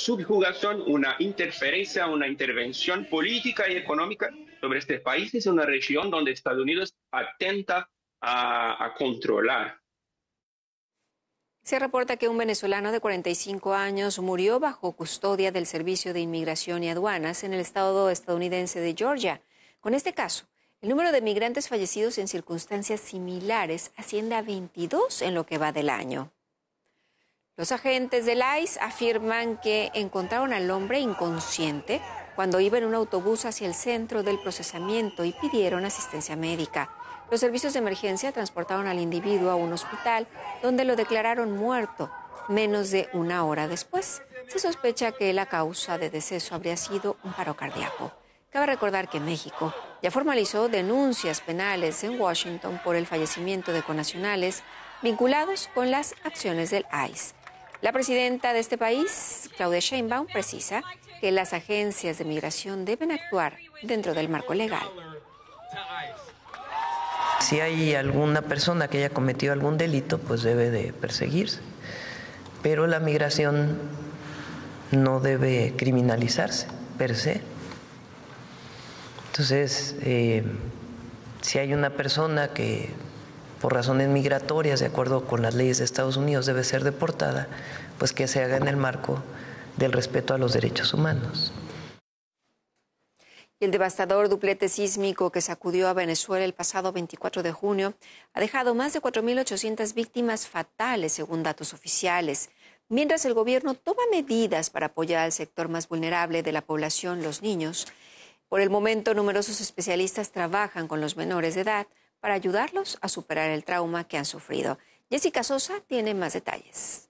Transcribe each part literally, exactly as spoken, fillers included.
subjugación, una interferencia, una intervención política y económica sobre este país. Es una región donde Estados Unidos atenta a, a controlar. Se reporta que un venezolano de cuarenta y cinco años murió bajo custodia del Servicio de Inmigración y Aduanas en el estado estadounidense de Georgia. Con este caso, el número de migrantes fallecidos en circunstancias similares asciende a veintidós en lo que va del año. Los agentes del I C E afirman que encontraron al hombre inconsciente cuando iba en un autobús hacia el centro del procesamiento y pidieron asistencia médica. Los servicios de emergencia transportaron al individuo a un hospital donde lo declararon muerto menos de una hora después. Se sospecha que la causa de deceso habría sido un paro cardíaco. Cabe recordar que México ya formalizó denuncias penales en Washington por el fallecimiento de connacionales vinculados con las acciones del I C E. La presidenta de este país, Claudia Sheinbaum, precisa que las agencias de migración deben actuar dentro del marco legal. Si hay alguna persona que haya cometido algún delito, pues debe de perseguirse. Pero la migración no debe criminalizarse per se. Entonces, eh, si hay una persona que por razones migratorias, de acuerdo con las leyes de Estados Unidos, debe ser deportada, pues que se haga en el marco del respeto a los derechos humanos. El devastador duplete sísmico que sacudió a Venezuela el pasado veinticuatro de junio ha dejado más de cuatro mil ochocientas víctimas fatales, según datos oficiales. Mientras el gobierno toma medidas para apoyar al sector más vulnerable de la población, los niños, por el momento numerosos especialistas trabajan con los menores de edad para ayudarlos a superar el trauma que han sufrido. Jessica Sosa tiene más detalles.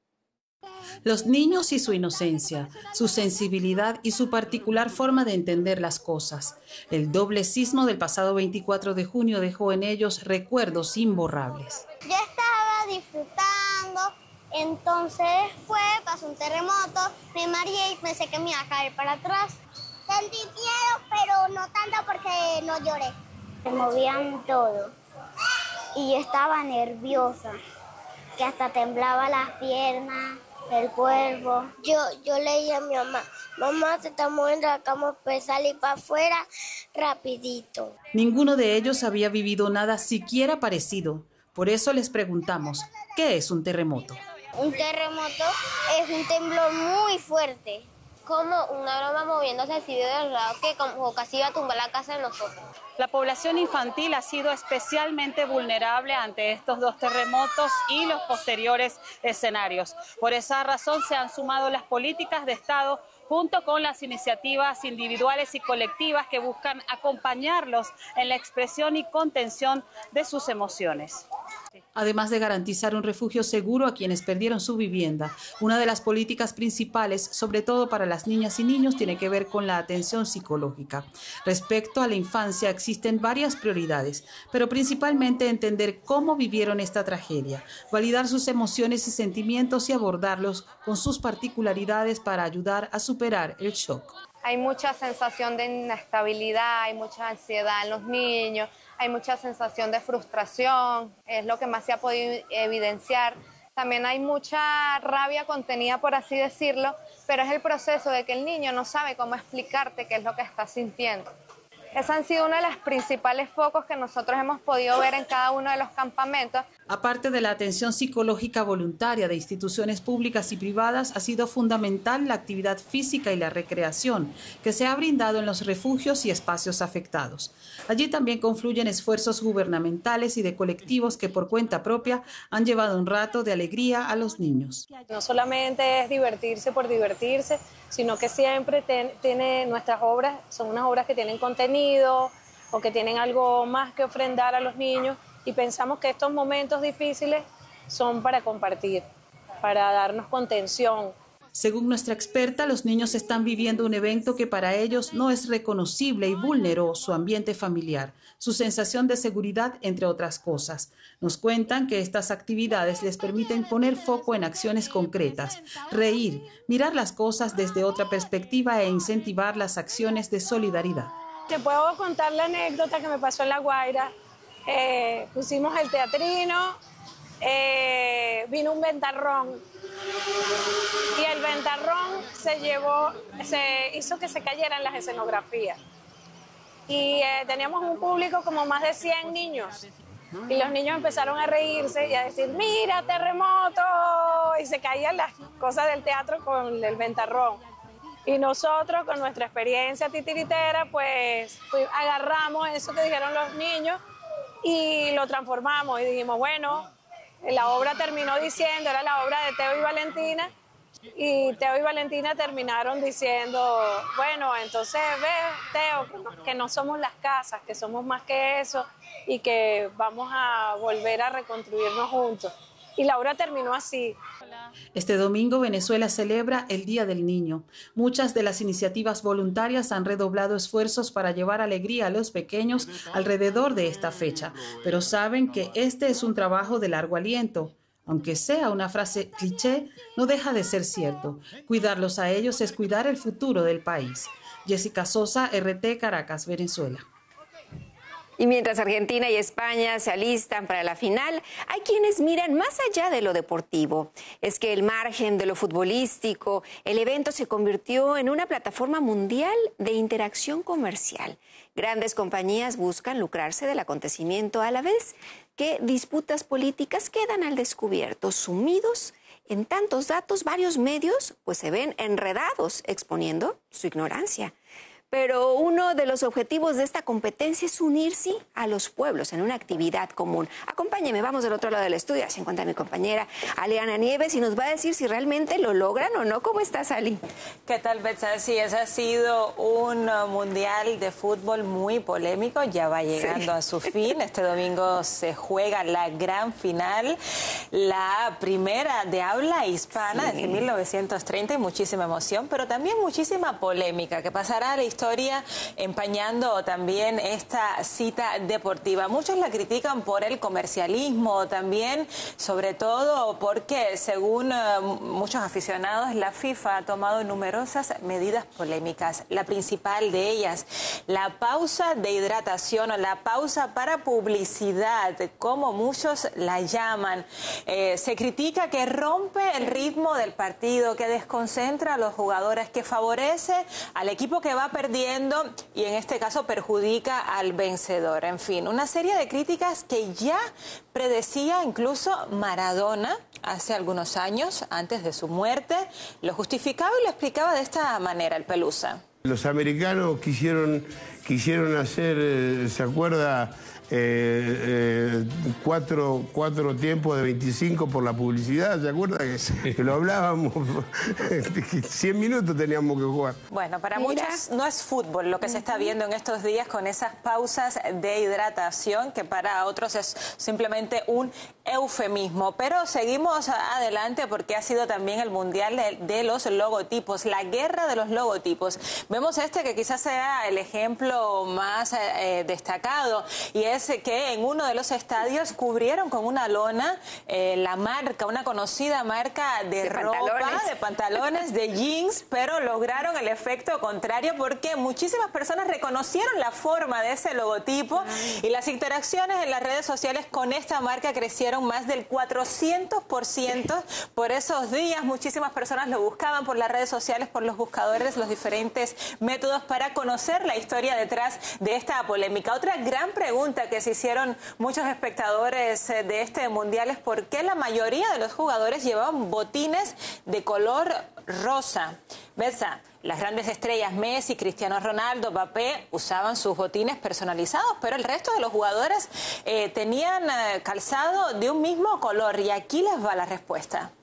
Los niños y su inocencia, su sensibilidad y su particular forma de entender las cosas. El doble sismo del pasado veinticuatro de junio dejó en ellos recuerdos imborrables. Yo estaba disfrutando, entonces después pasó un terremoto, me mareé y pensé que me iba a caer para atrás. Sentí miedo, pero no tanto porque no lloré. Se movían todo y yo estaba nerviosa, que hasta temblaba las piernas, el cuerpo. Yo, yo le dije a mi mamá, mamá, se está moviendo la cama, pues salir para afuera rapidito. Ninguno de ellos había vivido nada siquiera parecido. Por eso les preguntamos, ¿qué es un terremoto? Un terremoto es un temblor muy fuerte. Como una broma moviéndose así de lado que como casi iba a tumbar la casa de nosotros. La población infantil ha sido especialmente vulnerable ante estos dos terremotos y los posteriores escenarios. Por esa razón se han sumado las políticas de Estado junto con las iniciativas individuales y colectivas que buscan acompañarlos en la expresión y contención de sus emociones. Además de garantizar un refugio seguro a quienes perdieron su vivienda, una de las políticas principales, sobre todo para las niñas y niños, tiene que ver con la atención psicológica. Respecto a la infancia existen varias prioridades, pero principalmente entender cómo vivieron esta tragedia, validar sus emociones y sentimientos y abordarlos con sus particularidades para ayudar a superar el shock. Hay mucha sensación de inestabilidad, hay mucha ansiedad en los niños, hay mucha sensación de frustración, es lo que más se ha podido evidenciar. También hay mucha rabia contenida, por así decirlo, pero es el proceso de que el niño no sabe cómo explicarte qué es lo que está sintiendo. Esos han sido uno de los principales focos que nosotros hemos podido ver en cada uno de los campamentos. Aparte de la atención psicológica voluntaria de instituciones públicas y privadas, ha sido fundamental la actividad física y la recreación que se ha brindado en los refugios y espacios afectados. Allí también confluyen esfuerzos gubernamentales y de colectivos que por cuenta propia han llevado un rato de alegría a los niños. No solamente es divertirse por divertirse, sino que siempre ten, tiene nuestras obras, son unas obras que tienen contenido o que tienen algo más que ofrendar a los niños, y pensamos que estos momentos difíciles son para compartir, para darnos contención. Según nuestra experta, los niños están viviendo un evento que para ellos no es reconocible y vulneró su ambiente familiar, su sensación de seguridad, entre otras cosas. Nos cuentan que estas actividades les permiten poner foco en acciones concretas, reír, mirar las cosas desde otra perspectiva e incentivar las acciones de solidaridad. Te puedo contar la anécdota que me pasó en La Guaira. Eh, pusimos el teatrino, eh, vino un ventarrón y el ventarrón se llevó, se hizo que se cayeran las escenografías. Y eh, teníamos un público como más de cien niños. Y los niños empezaron a reírse y a decir, mira, terremoto, y se caían las cosas del teatro con el ventarrón. Y nosotros, con nuestra experiencia titiritera, pues fui, agarramos eso que dijeron los niños y lo transformamos y dijimos, bueno, la obra terminó diciendo, era la obra de Teo y Valentina, y Teo y Valentina terminaron diciendo, bueno, entonces ve, Teo, que no, que no somos las casas, que somos más que eso y que vamos a volver a reconstruirnos juntos. Y la obra terminó así. Este domingo Venezuela celebra el Día del Niño. Muchas de las iniciativas voluntarias han redoblado esfuerzos para llevar alegría a los pequeños alrededor de esta fecha, pero saben que este es un trabajo de largo aliento. Aunque sea una frase cliché, no deja de ser cierto. Cuidarlos a ellos es cuidar el futuro del país. Jessica Sosa, R T, Caracas, Venezuela. Y mientras Argentina y España se alistan para la final, hay quienes miran más allá de lo deportivo. Es que el margen de lo futbolístico, el evento se convirtió en una plataforma mundial de interacción comercial. Grandes compañías buscan lucrarse del acontecimiento a la vez que disputas políticas quedan al descubierto, sumidos en tantos datos. Varios medios pues se ven enredados exponiendo su ignorancia. Pero uno de los objetivos de esta competencia es unirse a los pueblos en una actividad común. Acompáñeme, vamos del otro lado del estudio. Se encuentra mi compañera Aleana Nieves y nos va a decir si realmente lo logran o no. ¿Cómo estás, Ali? ¿Qué tal, Betsa? Sí, ese ha sido un mundial de fútbol muy polémico. Ya va llegando sí. a su fin. Este domingo se juega la gran final, la primera de habla hispana sí. desde mil novecientos treinta, y muchísima emoción, pero también muchísima polémica que pasará a la historia historia empañando también esta cita deportiva. Muchos la critican por el comercialismo, también sobre todo porque según uh, muchos aficionados la FIFA ha tomado numerosas medidas polémicas. La principal de ellas, la pausa de hidratación o la pausa para publicidad, como muchos la llaman. Eh, se critica que rompe el ritmo del partido, que desconcentra a los jugadores, que favorece al equipo que va perdiendo y en este caso perjudica al vencedor. En fin, una serie de críticas que ya predecía incluso Maradona hace algunos años, antes de su muerte. Lo justificaba y lo explicaba de esta manera el Pelusa. Los americanos quisieron, quisieron hacer, ¿se acuerda? Eh, eh, cuatro, cuatro tiempos de veinticinco por la publicidad, ¿se acuerda? Que, sí. que lo hablábamos, cien minutos teníamos que jugar. Bueno, para Mira. muchos no es fútbol lo que uh-huh. se está viendo en estos días con esas pausas de hidratación, que para otros es simplemente un eufemismo. Pero seguimos adelante porque ha sido también el mundial de, de los logotipos, la guerra de los logotipos. Vemos este que quizás sea el ejemplo más eh, destacado, y es que en uno de los estadios cubrieron con una lona eh, la marca, una conocida marca de, de ropa, pantalones. de pantalones, de jeans, pero lograron el efecto contrario porque muchísimas personas reconocieron la forma de ese logotipo. Ay. Y las interacciones en las redes sociales con esta marca crecieron más del cuatrocientos por ciento por esos días. Muchísimas personas lo buscaban por las redes sociales, por los buscadores, los diferentes métodos para conocer la historia detrás de esta polémica. Otra gran pregunta que se hicieron muchos espectadores de este mundial es por qué la mayoría de los jugadores llevaban botines de color rosa. Betsa, las grandes estrellas Messi, Cristiano Ronaldo, Mbappé usaban sus botines personalizados, pero el resto de los jugadores eh, tenían eh, calzado de un mismo color, y aquí les va la respuesta.